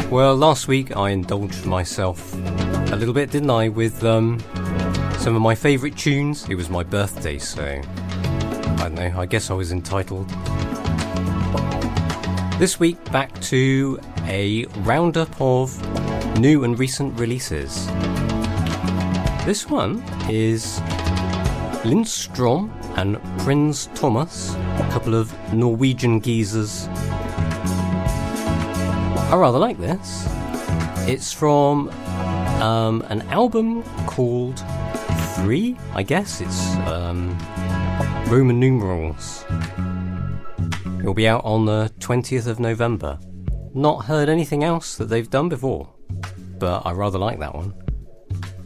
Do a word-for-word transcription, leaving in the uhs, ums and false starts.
Well, last week I indulged myself a little bit, didn't I, with um, some of my favourite tunes. It was my birthday, so I don't know, I guess I was entitled. This week, back to a roundup of new and recent releases. This one is Lindstrom and Prince Thomas, a couple of Norwegian geezers. I rather like this. It's from um, an album called Three, I guess. It's um, Roman numerals. It'll be out on the twentieth of November. Not heard anything else that they've done before, but I rather like that one.